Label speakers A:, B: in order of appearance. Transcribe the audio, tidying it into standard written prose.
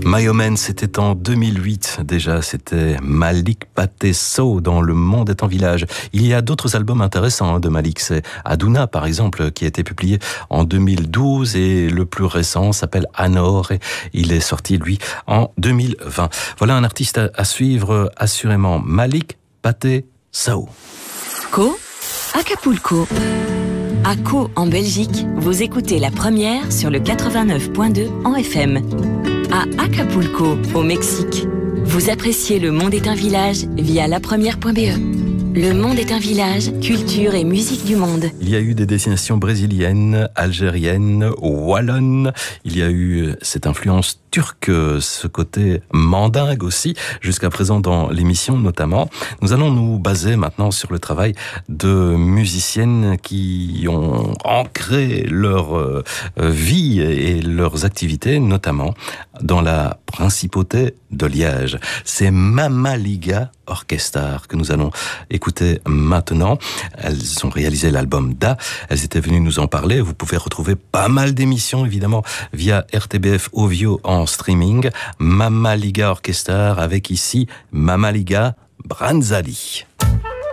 A: Mayomen, c'était en 2008 déjà, c'était Malik Paté Sow dans Le Monde est en village. Il y a d'autres albums intéressants de Malik, c'est Aduna par exemple qui a été publié en 2012 et le plus récent s'appelle Anor et il est sorti lui en 2020. Voilà un artiste à suivre assurément, Malik Paté Sow.
B: Co Acapulco. À Co en Belgique, vous écoutez la première sur le 89.2 en FM. À Acapulco, au Mexique, vous appréciez Le Monde est un village via lapremière.be. Le Monde est un village, culture et musique du monde.
A: Il y a eu des destinations brésiliennes, algériennes, wallonnes. Il y a eu cette influence turque, ce côté mandingue aussi, jusqu'à présent dans l'émission notamment. Nous allons nous baser maintenant sur le travail de musiciennes qui ont ancré leur vie et leurs activités, notamment dans la principauté de Liège. C'est Mama Liga Orchestra que nous allons écouter maintenant. Elles ont réalisé l'album Da. Elles étaient venues nous en parler. Vous pouvez retrouver pas mal d'émissions, évidemment, via RTBF Ovio en streaming. Mama Liga Orchestra avec ici Mama Liga Branzali.